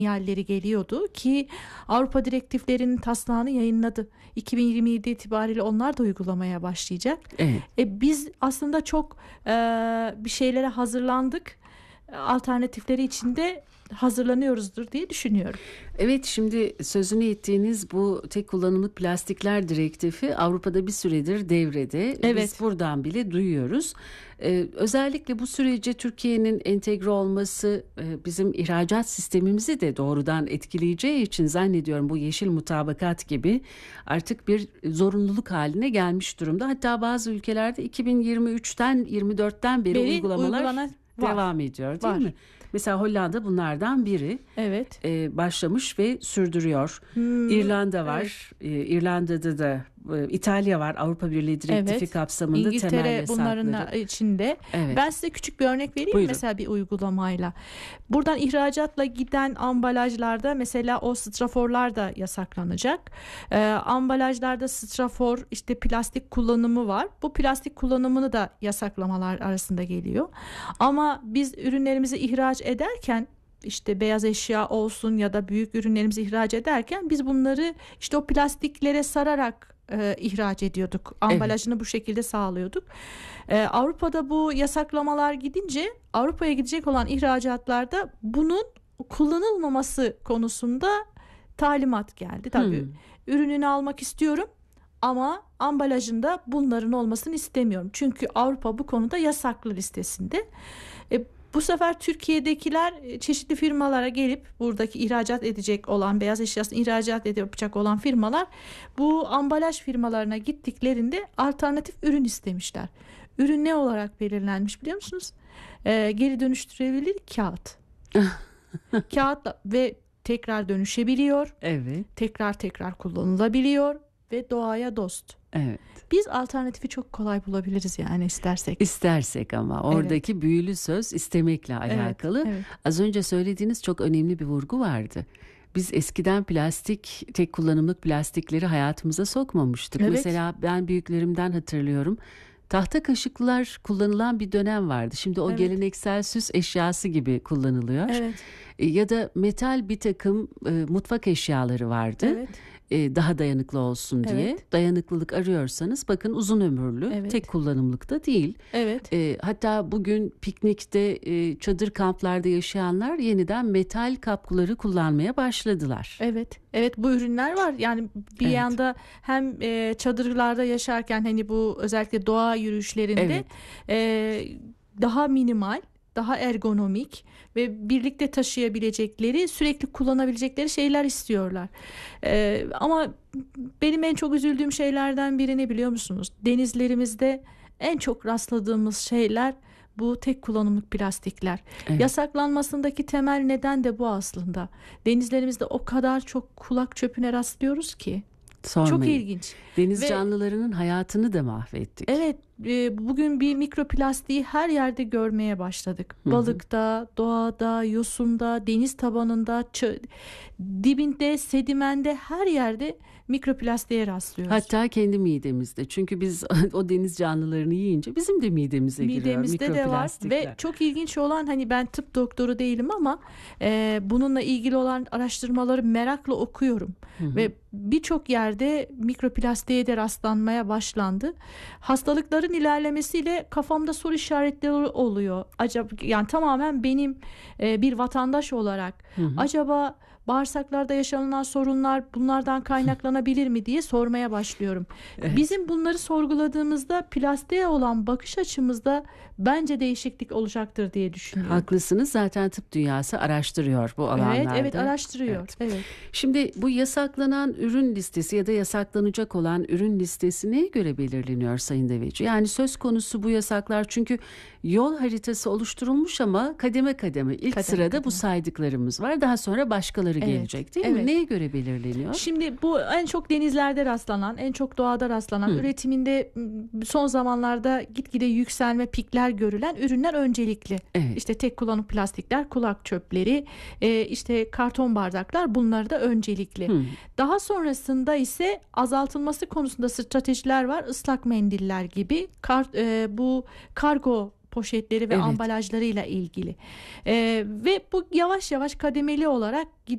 sinyalleri geliyordu ki Avrupa direktiflerinin taslağını yayınladı. 2027 itibariyle onlar da uygulamaya başlayacak. Evet. Biz aslında çok bir şeylere hazırlandık. Alternatifleri içinde hazırlanıyoruzdur diye düşünüyorum. Evet, şimdi sözünü ettiğiniz bu tek kullanımlık plastikler direktifi Avrupa'da bir süredir devrede. Evet. Biz buradan bile duyuyoruz. Özellikle bu sürece Türkiye'nin entegre olması bizim ihracat sistemimizi de doğrudan etkileyeceği için zannediyorum bu yeşil mutabakat gibi artık bir zorunluluk haline gelmiş durumda. Hatta bazı ülkelerde 2023'ten 24'ten beri uygulamalar devam ediyor, değil mi? Mesela Hollanda bunlardan biri. Evet. Başlamış ve sürdürüyor. İrlanda var. Evet. İrlanda'da da İtalya var. Avrupa Birliği direktifi kapsamında İngiltere temel yasakları. bunların içinde. Evet. Ben size küçük bir örnek vereyim. Buyurun. Mesela bir uygulamayla. Buradan ihracatla giden ambalajlarda mesela o straforlar da yasaklanacak. Ambalajlarda strafor, işte plastik kullanımı var. Bu plastik kullanımını da yasaklamalar arasında geliyor. Ama biz ürünlerimizi ihraç ederken, işte beyaz eşya olsun ya da büyük ürünlerimizi ihraç ederken biz bunları işte o plastiklere sararak ihraç ediyorduk. Ambalajını bu şekilde sağlıyorduk. Avrupa'da bu yasaklamalar gidince Avrupa'ya gidecek olan ihracatlarda bunun kullanılmaması konusunda talimat geldi. Tabii ürününü almak istiyorum ama ambalajında bunların olmasını istemiyorum. Çünkü Avrupa bu konuda yasaklı listesinde. Bu sefer Türkiye'dekiler çeşitli firmalara gelip buradaki ihracat edecek olan, beyaz eşyasını ihracat yapacak olan firmalar bu ambalaj firmalarına gittiklerinde alternatif ürün istemişler. Ürün ne olarak belirlenmiş biliyor musunuz? Geri dönüştürülebilir kağıt. Kağıtla ve tekrar dönüşebiliyor. Evet. Tekrar kullanılabiliyor ve doğaya dost. Evet. Biz alternatifi çok kolay bulabiliriz yani istersek. İstersek ama oradaki büyülü söz istemekle alakalı. Evet. Az önce söylediğiniz çok önemli bir vurgu vardı. Biz eskiden tek kullanımlık plastikleri hayatımıza sokmamıştık. Evet. Mesela ben büyüklerimden hatırlıyorum. Tahta kaşıklar kullanılan bir dönem vardı. Şimdi o geleneksel süs eşyası gibi kullanılıyor. Evet. Ya da metal bir takım mutfak eşyaları vardı. Evet. Daha dayanıklı olsun diye. Evet. Dayanıklılık arıyorsanız bakın uzun ömürlü, Evet. tek kullanımlıkta değil. Evet. Hatta bugün piknikte, çadır kamplarda yaşayanlar yeniden metal kapları kullanmaya başladılar. Evet, bu ürünler var. Yani bir yanda hem çadırlarda yaşarken hani bu özellikle doğa yürüyüşlerinde daha minimal, daha ergonomik ve birlikte taşıyabilecekleri, sürekli kullanabilecekleri şeyler istiyorlar. Ama benim en çok üzüldüğüm şeylerden biri ne biliyor musunuz? Denizlerimizde en çok rastladığımız şeyler bu tek kullanımlık plastikler. Evet. Yasaklanmasındaki temel neden de bu aslında. Denizlerimizde o kadar çok kulak çöpüne rastlıyoruz ki. Sormayın. Çok ilginç. Deniz canlılarının hayatını da mahvettik. Evet, bugün bir mikroplastiği her yerde görmeye başladık. Balıkta, doğada, yosunda, deniz tabanında, dibinde, sedimende, her yerde mikroplastiğe rastlıyoruz. Hatta kendi midemizde. Çünkü biz o deniz canlılarını yiyince bizim de midemize giriyor mikroplastikler. De var ve çok ilginç olan, hani ben tıp doktoru değilim ama bununla ilgili olan araştırmaları merakla okuyorum. Ve birçok yerde mikroplastiğe de rastlanmaya başlandı. Hastalıkların ilerlemesiyle kafamda soru işaretleri oluyor. Acaba yani tamamen benim bir vatandaş olarak acaba bağırsaklarda yaşanılan sorunlar bunlardan kaynaklanabilir mi diye sormaya başlıyorum. Evet. Bizim bunları sorguladığımızda plastiğe olan bakış açımızda bence değişiklik olacaktır diye düşünüyorum. Haklısınız. Zaten tıp dünyası araştırıyor bu alanlarda. Evet, araştırıyor. Evet. Şimdi bu yasaklanan ürün listesi ya da yasaklanacak olan ürün listesi neye göre belirleniyor Sayın Deveci? Yani söz konusu bu yasaklar, çünkü yol haritası oluşturulmuş ama kademe kademe. İlk sırada bu saydıklarımız var. Daha sonra başkaları gelecek, değil mi? Neye göre belirleniyor? Şimdi bu en çok denizlerde rastlanan, en çok doğada rastlanan, üretiminde son zamanlarda gitgide yükselme, pikler görülen ürünler öncelikli. Evet. İşte tek kullanımlık plastikler, kulak çöpleri, işte karton bardaklar, bunlar da öncelikli. Daha sonrasında ise azaltılması konusunda stratejiler var. Islak mendiller gibi, bu kargo poşetleri ve ambalajlarıyla ilgili. Ve bu yavaş yavaş kademeli olarak